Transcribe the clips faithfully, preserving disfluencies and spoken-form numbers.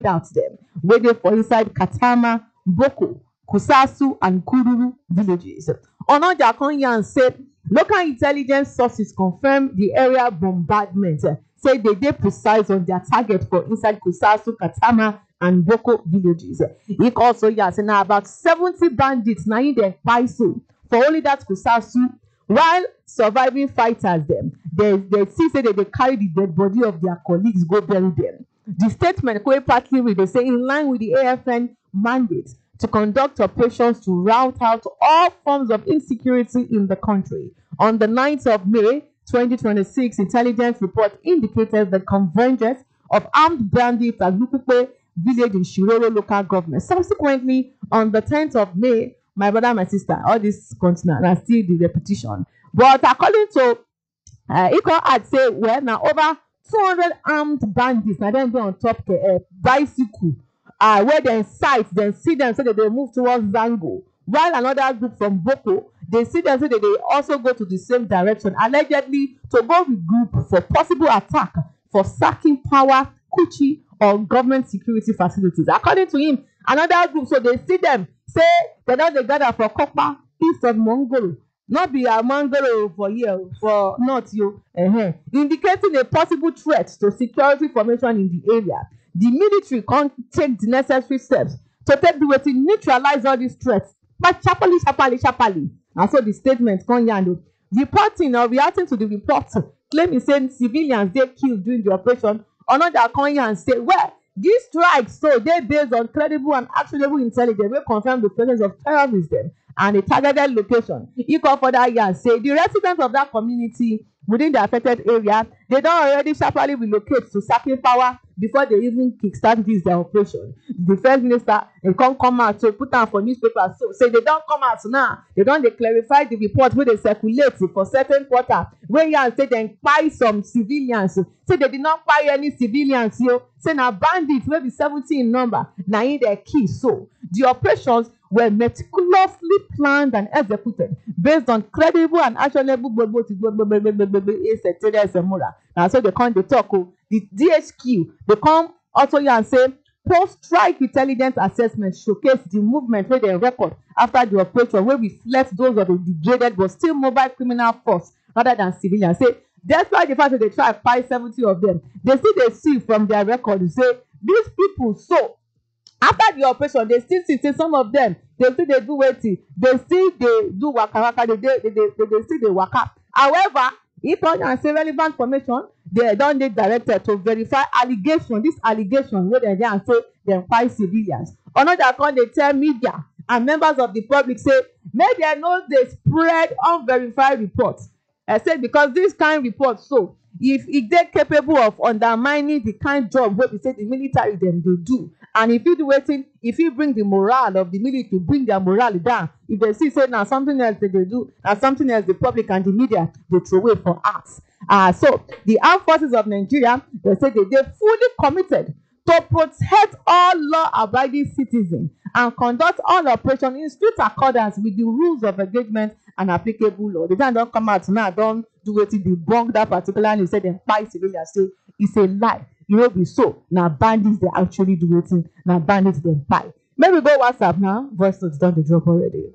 hideouts them, waiting for inside Katama, Boko, Kusasu, and Kururu villages. Onoja Konyan said local intelligence sources confirm the area bombardment. Say they dey precise on their target for inside Kusasu, Katama, and Boko villages. He also yes, now about seventy bandits now in the Paiso for only that Kusasu, while surviving fighters them they they see say that they carry the dead body of their colleagues go bury them. The statement quite partly read they say in line with the A F N mandate to conduct operations to rout out all forms of insecurity in the country. On the ninth of May twenty twenty-six, intelligence report indicated the convergence of armed bandits at Lukupe village in Shiroro local government. Subsequently, on the tenth of May, my brother and my sister, all this continent are still the repetition. But according to uh, Iko had say, well, now over two hundred armed bandits, now then go on top the uh, bicycle, uh, where they sight, then see them so that they move towards Zango. While another group from Boko, they see them so that they also go to the same direction, allegedly to go regroup for possible attack for sacking power, Kuchi, or government security facilities. According to him, another group, so they see them, say they don't they gather for Kokpa, east of Mongolo. Not be a Mongolo for here, for not you, uh-huh, indicating a possible threat to security formation in the area. The military can't take the necessary steps to take the way to neutralize all these threats. But chapali, chapali, chapali. And so the statement, Konyando, reporting or reacting to the report, claiming saying civilians they killed during the operation. Another Konyan say, well, these strikes, so they based on credible and actionable intelligence, will confirm the presence of terrorism and a targeted location. He called for that year say the residents of that community within the affected area, they don't already sharply relocate to sacking power before they even kickstart this their operation. The defense minister they can't come out to put down for newspapers, so say they don't come out now. They don't they clarify the report where they circulate for certain quarter. When you say they buy some civilians, say they did not buy any civilians here. Say now bandits maybe seventy in number. Now in their key. So the operations were meticulously planned and executed based on credible and actionable. Now so they come they talk. The D H Q they come also here and say post-strike intelligence assessment showcase the movement where they record after the operation where we reflect those of a degraded but still mobile criminal force rather than civilians. Say despite the fact that they try to find seventy of them, they still they see from their record say these people so after the operation they still see say some of them they still they do waiting, they still they do waka waka, they they they, they, they still they waka. However, if and say relevant information, they don't need directed to verify allegation. This allegation where they and say they find civilians. Another account they tell media and members of the public say maybe they know they spread unverified reports. I said because this kind of report so if if they're capable of undermining the kind of job where we say the military them they do, and if you do waiting, if you bring the morale of the military, bring their morale down. If they see say now something else that they do, and something else the public and the media they throw away for arts. Uh, so the armed forces of Nigeria, they say they they fully committed to protect all law-abiding citizens and conduct all operations in strict accordance with the rules of engagement and applicable law. The time don't come out now, don't do it to debunk that particular and say them five civilians. Say it's a lie. You know, be so. Now bandits they actually do it. Now bandits they buy. Maybe go WhatsApp now. Voice notes done the job already.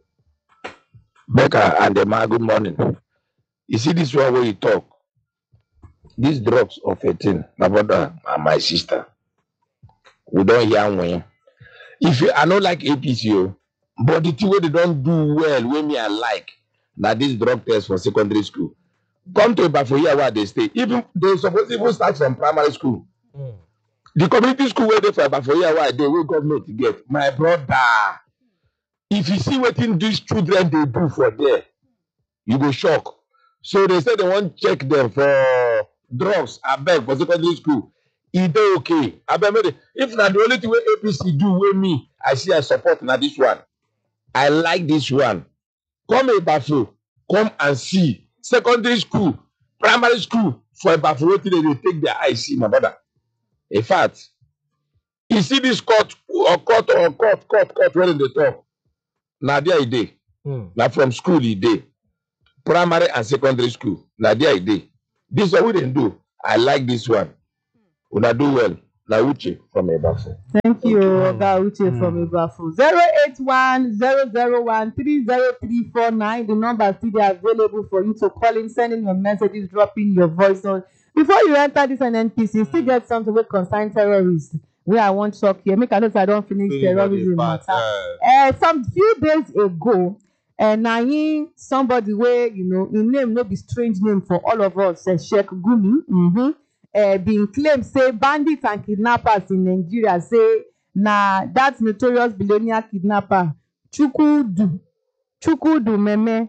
Becca and the man, good morning. You see this one where you talk. These drugs of eighteen, my brother and my sister. We don't hear when. If you I don't like A P C, but the thing where they don't do well, when me I like, now this drug test for secondary school. Come to about for here where they stay. Even they supposed to even start from primary school. Mm. The community school where they for about for here where they will government to get. My brother, if you see what in these children they do for there, you go shock. So they say they want to check them for drugs. I beg for secondary school. Is they okay? I beg me. If not the only thing A P C do with me, I see I support now this one. I like this one. Come a Bafo, come and see. Secondary school, primary school, for a Bafo, they take their eyes see my brother. In fact, you see this court or court or court, court, court, when they talk. Now there is day. Hmm. Now from school is day. Primary and secondary school. Now there is day. This is what we didn't do. I like this one. Una do well. Na Uche from Ebafo. Thank you, Mm. Oga Uche Mm. from Ibafu. zero eight one zero zero one three zero three four nine. The number is still available for you to call in, send in your messages, drop in your voice note. Before you enter this N N P C, you still get something wey concern terrorists. Where I want shock here. Make I know say I don finish Finish all the terrorism part, matter. eh. Uh, some few days ago, uh, na him somebody wey you know him name no be strange name for all of us, uh, Sheikh Gumi. Mm-hmm. Uh, bin claim say bandits and kidnappers in Nigeria say na that notorious billionaire kidnapper Chukwudu Chukwudu Meme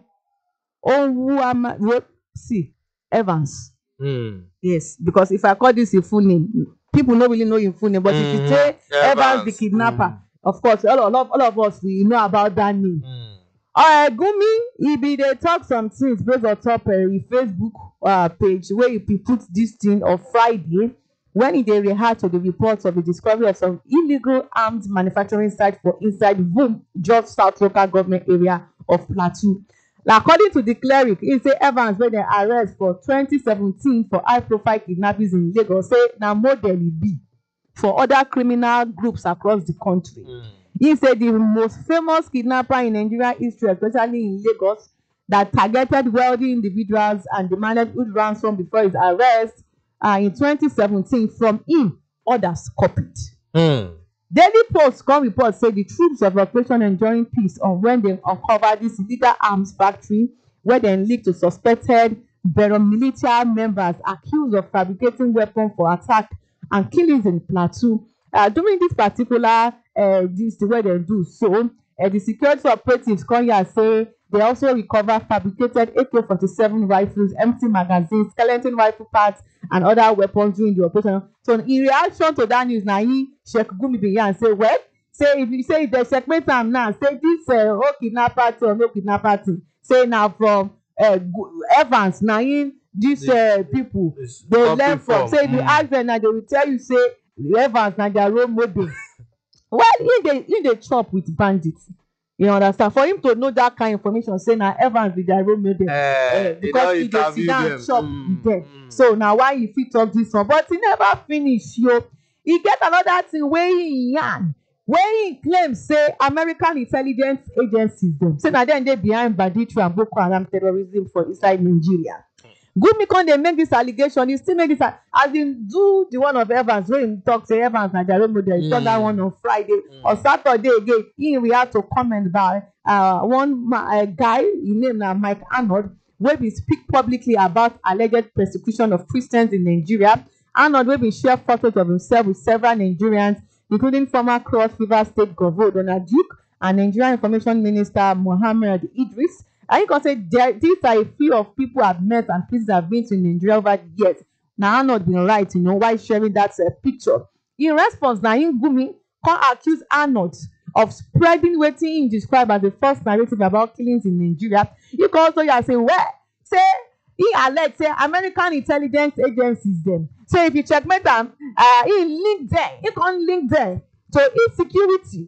Onwuama see Evans. Mm. Yes, because if I call this a full name, people no really know him full name. But if you Mhm. say Evans, Evans, the kidnapper, mm. of course, all, all, of, all of us we know about that name. Mm. Uh, Gumi, he be dey talk some things based on top uh, his Facebook uh, page where he be put this thing on Friday when he dey react to the reports of the discovery of some illegal armed manufacturing site for inside Vum, Jos South local government area of Plateau. Now, according to the cleric, he say Evans wey dem arrest for twenty seventeen for high-profile kidnappings in Lagos say na model e be for other criminal groups across the country. Mm. He said the most famous kidnapper in Nigerian history, especially in Lagos, that targeted wealthy individuals and demanded huge ransom before his arrest uh, in twenty seventeen from him, others copied. Mm. Daily Post come report say the troops of Operation Enduring Peace on when they uncovered this illegal arms factory where they leaked to suspected paramilitary members accused of fabricating weapons for attack and killings in Plateau. Uh, during this particular uh, this the way they do so, uh, the security operatives come here say they also recover fabricated A K forty-seven rifles, empty magazines, skeleton rifle parts, and other weapons during the operation. So in reaction to that news, na he Sheikh Gumi bin yarn say, well, say if you say if they checkmate am now, say this uh, whole kidnapper thing or no kidnapper thing, say na from uh, Evans, na him these uh, people dey learn from. Say if you ask them now, they will tell you say Evans na their role model. Well, he dey he dey chop with bandits. You understand? For him to know that kind of information, say na Evans be their role model, Uh, uh, because he dey sit down chop mm, with them. mm. So na why he fit talk this one, but he never finish yo. He get another thing wey he yarn, wey he claim say American intelligence agencies dem say na dem dey behind banditry and Boko Haram terrorism for inside Nigeria. Gumi come dey make this allegation, he still make this as him do the one of Evans wey him talk say Evans na their role model. He mm. talk that one on Friday. Mm. On Saturday again, he react to comment by uh, one uh, guy, his name na Mike Arnold, wey bin speak publicly about alleged persecution of Christians in Nigeria. Arnold wey bin share photos of himself with several Nigerians, including former Cross River State Governor Donald Duke and Nigerian Information Minister Mohammed Idris. And you can say there, these are a few of people I've met and places I've been to in Nigeria over the years. Now Arnold been right, you know, why sharing that uh, picture. In response, now Gumi can accuse Arnold of spreading what he described as the false narrative about killings in Nigeria. You can also yeah, say, well, say he alleged say American intelligence agencies them. So if you checkmate them, uh, he linked there, he can link there to insecurity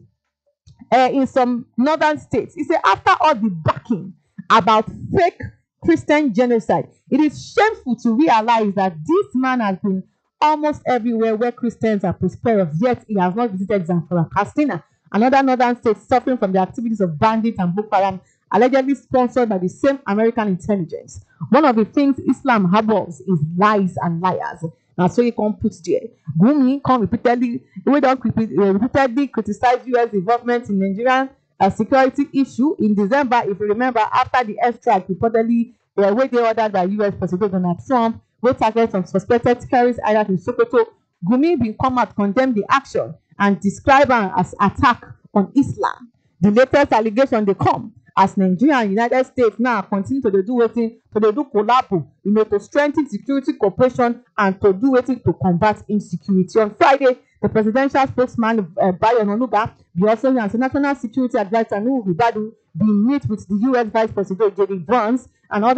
uh, in some northern states. He said after all the backing about fake Christian genocide, it is shameful to realize that this man has been almost everywhere where Christians are prosperous, yet he has not visited Zamfara, Katsina, another northern state suffering from the activities of bandits and Boko Haram, allegedly sponsored by the same American intelligence. One of the things Islam harbors is lies and liars. Now, so he can put there. Gumi can repeatedly, we don't repeatedly criticize U S involvement in Nigerian a security issue in December, if you remember, after the airstrike reportedly uh, where they ordered by U S President Donald Trump, where targeted some suspected terrorist island in Sokoto. Gumi bin come out condemn the action and describe am as attack on Islam. The latest allegation dey come as Nigeria and United States now continue to dey do wetin to dey do collabo, you know, to strengthen security cooperation and to do wetin to combat insecurity. On Friday, the presidential spokesman uh, Bayo Onanuga bin also yarn say national security adviser Nuhu Ribadu bin meet with the U S Vice President J D Vance and other